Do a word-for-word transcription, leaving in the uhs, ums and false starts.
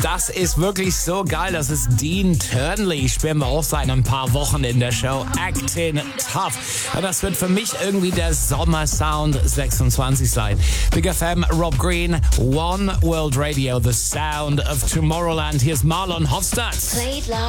Das ist wirklich so geil. Das ist Dean Turnley. Spielen wir auch seit ein paar Wochen in der Show. Acting Tough. Und das wird für mich irgendwie der Sommersound sechsundzwanzig sein. Big F M, Rob Green, One World Radio, the sound of Tomorrowland. Here's Marlon Hofstadt. Played live.